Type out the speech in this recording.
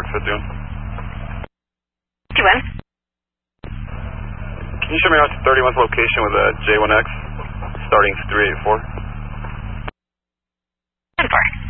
for Dune. 21. Can you show me out to 31th location with a J1X, starting 384? 10-4.